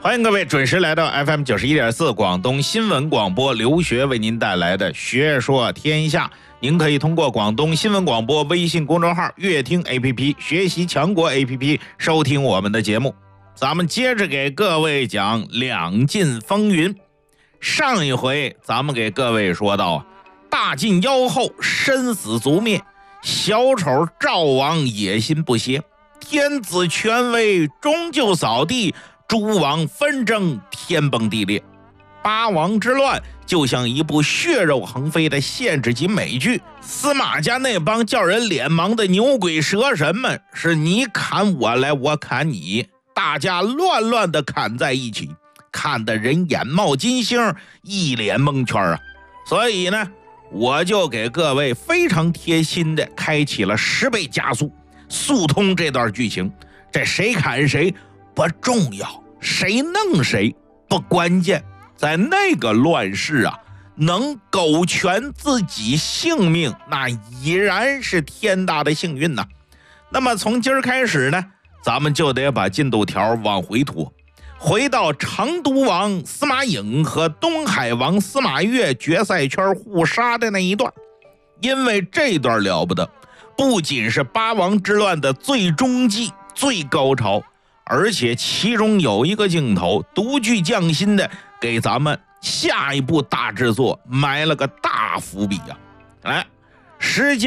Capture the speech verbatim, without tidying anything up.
欢迎各位准时来到 F M 九十一点四 广东新闻广播，刘学为您带来的学说天下。您可以通过广东新闻广播微信公众号、乐听 A P P、学习强国 A P P 收听我们的节目。咱们接着给各位讲两晋风云。上一回咱们给各位说到，大晋妖后身死族灭，小丑赵王野心不歇，天子权威终究扫地，诸王纷争天崩地裂。八王之乱就像一部血肉横飞的限制级美剧，司马家那帮叫人脸盲的牛鬼蛇神们是你砍我来，我砍你，大家乱乱的砍在一起，看得人眼冒金星，一脸蒙圈啊。所以呢，我就给各位非常贴心的开启了十倍加速，速通这段剧情。这谁砍谁不重要，谁弄谁不关键，在那个乱世啊，能苟全自己性命，那已然是天大的幸运呐。那么从今儿开始呢，咱们就得把进度条往回拖，回到成都王司马颖和东海王司马越决赛圈互杀的那一段。因为这段了不得，不仅是八王之乱的最终季、最高潮，而且其中有一个镜头独具匠心的给咱们下一部大制作埋了个大伏笔啊！来，时间